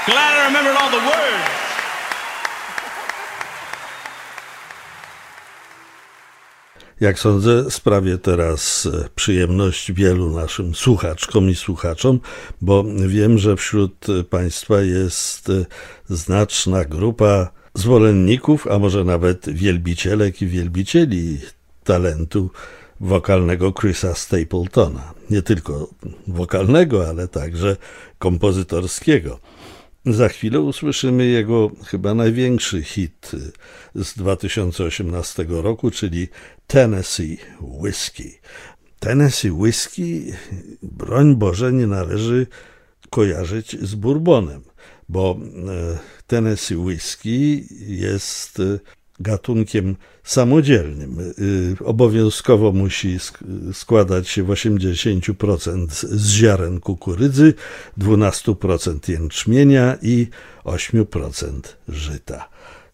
Glad I remembered all the words. Jak sądzę, sprawię teraz przyjemność wielu naszym słuchaczkom i słuchaczom, bo wiem, że wśród Państwa jest znaczna grupa zwolenników, a może nawet wielbicielek i wielbicieli talentu wokalnego Chrisa Stapletona. Nie tylko wokalnego, ale także kompozytorskiego. Za chwilę usłyszymy jego chyba największy hit z 2018 roku, czyli Tennessee Whiskey. Tennessee Whiskey, broń Boże, nie należy kojarzyć z bourbonem, bo Tennessee Whiskey jest gatunkiem samodzielnym. Obowiązkowo musi składać się w 80% z ziaren kukurydzy, 12% jęczmienia i 8% żyta.